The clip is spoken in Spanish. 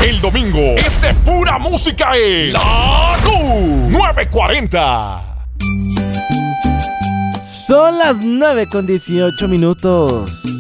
El domingo es de pura música en La Q 940. Son las 9:18.